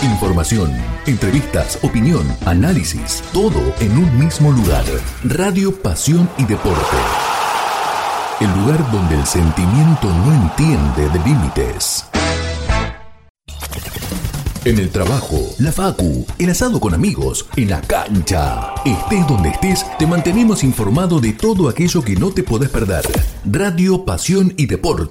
Información, entrevistas, opinión, análisis, todo en un mismo lugar. Radio Pasión y Deporte. El lugar donde el sentimiento no entiende de límites. En el trabajo, la facu, el asado con amigos, en la cancha. Estés donde estés, te mantenemos informado de todo aquello que no te podés perder. Radio Pasión y Deporte.